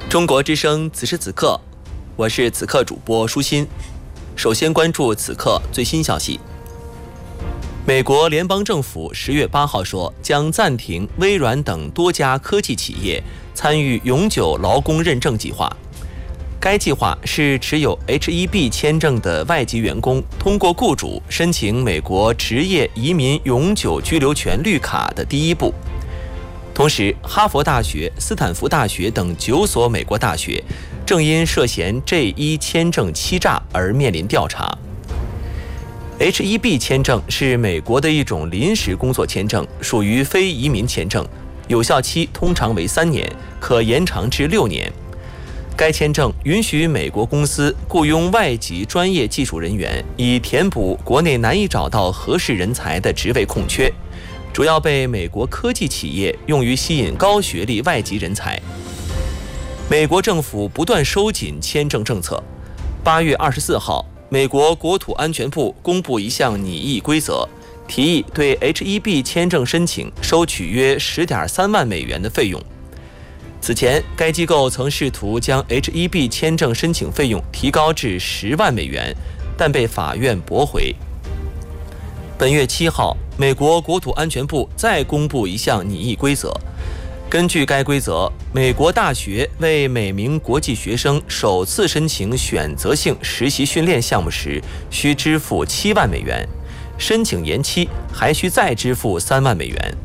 中国之声此时此刻，我是此刻主播舒心。首先关注此刻最新消息。美国联邦政府10月8号说，将暂停微软等多家科技企业参与永久劳工认证计划。该计划是持有 H-1B 签证的外籍员工通过雇主申请美国职业移民永久居留权绿卡的第一步。同时，哈佛大学、斯坦福大学等9所美国大学正因涉嫌 J-1 签证欺诈而面临调查。H-1B 签证是美国的一种临时工作签证，属于非移民签证，有效期通常为3年，可延长至6年。该签证允许美国公司雇佣外籍专业技术人员，以填补国内难以找到合适人才的职位空缺，主要被美国科技企业用于吸引高学历外籍人才。美国政府不断收紧签证政策。8月24号，美国国土安全部公布一项拟议规则，提议对 H-1B 签证申请收取约10.3万美元的费用。此前，该机构曾试图将 H-1B 签证申请费用提高至10万美元，但被法院驳回。本月7号，美国国土安全部再公布一项拟议规则。根据该规则，美国大学为每名国际学生首次申请选择性实习训练项目时，需支付7万美元，申请延期还需再支付3万美元。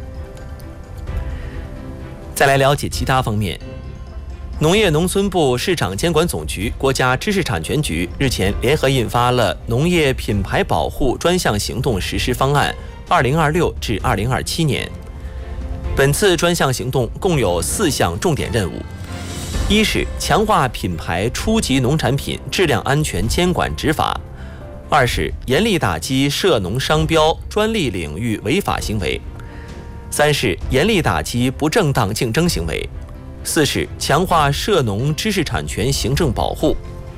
再来了解其他方面。农业农村部市场监管总局、国家知识产权局日前联合印发了《农业品牌保护专项行动实施方案 （2026 至2027年）》。本次专项行动共有4项重点任务：一是强化品牌初级农产品质量安全监管执法；二是严厉打击涉农商标、专利领域违法行为；三是严厉打击不正当竞争行为；四是强化涉农知识产权行政保护。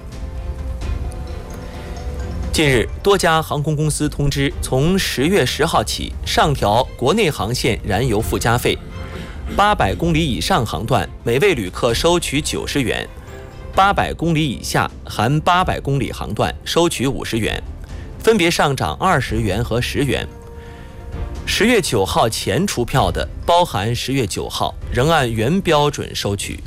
近日，多家航空公司通知，从10月10号起上调国内航线燃油附加费，800公里以上航段每位旅客收取90元，800公里以下含800公里航段收取50元，分别上涨20元和10元。10月9号前出票的，包含10月9号，仍按原标准收取。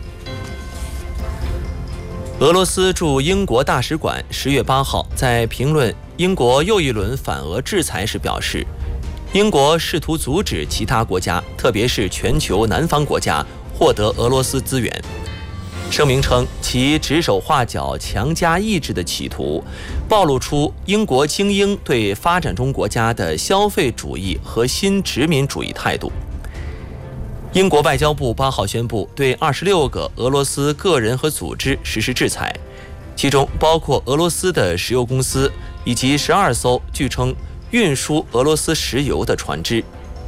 俄罗斯驻英国大使馆10月8号在评论英国又一轮反俄制裁时表示，英国试图阻止其他国家，特别是全球南方国家获得俄罗斯资源。声明称，其指手画脚、强加意志的企图，暴露出英国精英对发展中国家的消费主义和新殖民主义态度。英国外交部8号宣布对26个俄罗斯个人和组织实施制裁，其中包括俄罗斯的石油公司以及12艘据称运输俄罗斯石油的船只。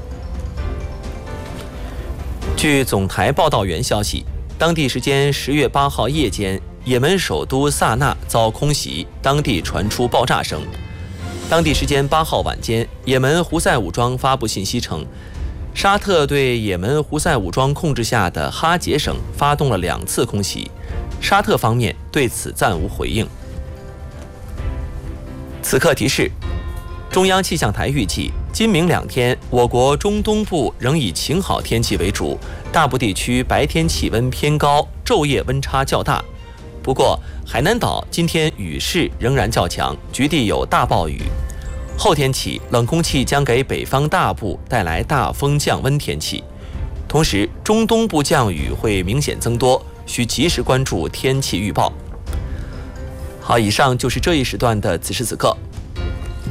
据总台报道员消息，当地时间10月8号夜间，也门首都萨那遭空袭，当地传出爆炸声。当地时间8号晚间，也门胡塞武装发布信息称，沙特对也门胡塞武装控制下的哈杰省发动了2次空袭，沙特方面对此暂无回应。此刻提示：中央气象台预计，今明2天，我国中东部仍以晴好天气为主，大部地区白天气温偏高，昼夜温差较大。不过，海南岛今天雨势仍然较强，局地有大暴雨。后天起，冷空气将给北方大部带来大风降温天气，同时中东部降雨会明显增多，需及时关注天气预报。好，以上就是这一时段的此时此刻。